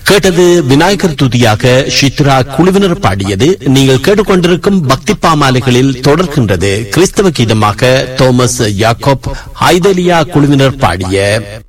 கேட்டது விநாயகர் துதியாக சித்ரா குழுவினர் பாடியது. நீங்கள் கேட்டுக்கொண்டிருக்கும் பக்தி பாமாலைகளில் தொடர்கின்றது கிறிஸ்தவ கீதமாக தோமஸ் யாக்கோப் ஐதலியா குழுவினர் பாடிய